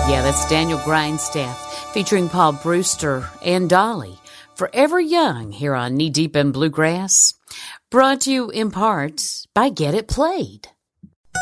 Yeah, that's Daniel Grindstaff featuring Paul Brewster and Dolly. Forever Young here on Knee Deep in Bluegrass. Brought to you in part by Get It Played.